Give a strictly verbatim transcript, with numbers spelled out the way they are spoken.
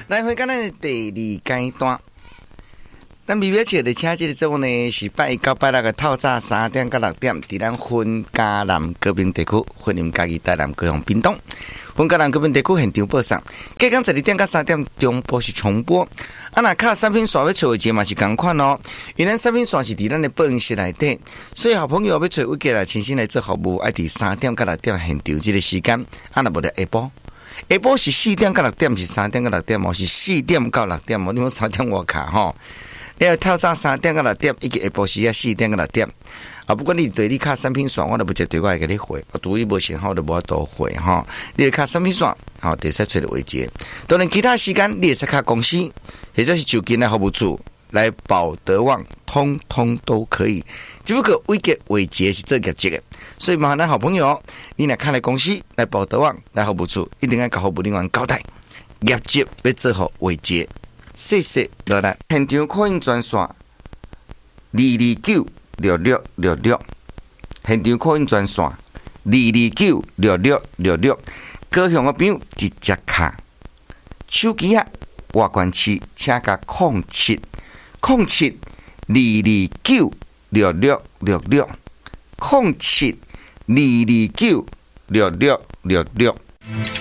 来回到咱的第二阶段。咱微表车的车这个节目呢，是拜一到拜六的透早三点到六点，伫咱分嘉南高屏地区，分林嘉义台南高雄屏东，分嘉南高屏地区现场播送。隔天十二点到三点中播是重播。啊，那卡产品线要找位置嘛是同款哦，因为产品线是伫咱的播音室内底，所以好朋友要找位置来亲身来做服务，爱伫三点到六点现场这个时间，啊那无得下晡。下晡是四点到六点，是三点到六点，哦是四點到六點，哦你冇三點我卡吼。你要透早三點到六點，以及下晡時啊四點到六點。啊，不管你對你卡產品線，我都不接對我會給你回，我獨一無信號都無多回哈。你卡產品線，好，第三找的位置。當然其他時間你也是卡公司，或者是就近的服務處來保德旺，通通都可以。只不過位階位階是做業績的，所以麻煩咱好朋友，你若看來公司來保德旺來服務處，一定要甲服務人員交代，業績要做好位階。謝謝落來，現場可以專線二二九六六六六，現場可以專線二二九六六六六，高雄的朋友直接卡手機啊，外關市請甲零七零七二二九六六六六零七二二九六六六六。